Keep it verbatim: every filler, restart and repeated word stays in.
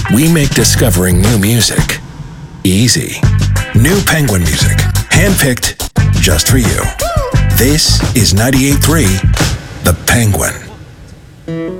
we make discovering new music easy. New Penguin music, handpicked just for you. This is ninety-eight point three The Penguin.